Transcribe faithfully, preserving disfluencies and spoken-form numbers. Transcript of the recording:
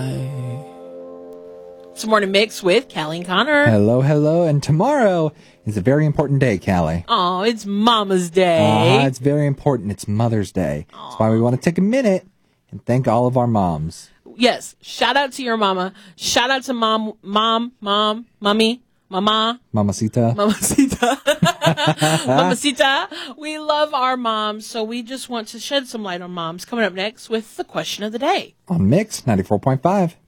It's Morning Mix with Callie and Connor. Hello, hello. And tomorrow is a very important day, Callie. Oh, it's Mama's Day. Uh, it's very important. It's Mother's Day. Aww. That's why we want to take a minute and thank all of our moms. Yes. Shout out to your mama. Shout out to mom, mom, mom, mommy, mama. Mamacita. Mamacita. Mamacita. We love our moms, so we just want to shed some light on moms. Coming up next with the question of the day. On Mix ninety-four point five.